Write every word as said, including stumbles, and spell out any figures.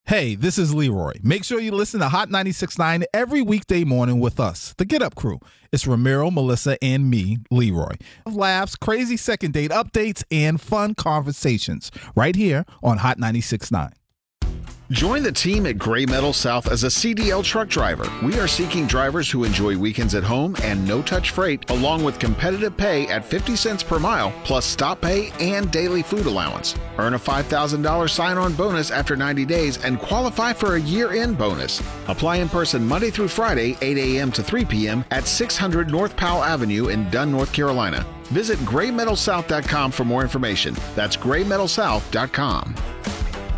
Hey, this is Leroy. Make sure you listen to Hot ninety-six point nine every weekday morning with us, the Get Up Crew. It's Ramiro, Melissa, and me, Leroy. Laughs, crazy second date updates, and fun conversations right here on Hot ninety-six point nine. Join the team at Gray Metal South as a C D L truck driver. We are seeking drivers who enjoy weekends at home and no-touch freight, along with competitive pay at fifty cents per mile, plus stop pay and daily food allowance. Earn a five thousand dollars sign-on bonus after ninety days and qualify for a year-end bonus. Apply in person Monday through Friday, eight a.m. to three p.m. at six hundred North Powell Avenue in Dunn, North Carolina. Visit gray metal south dot com for more information. That's gray metal south dot com.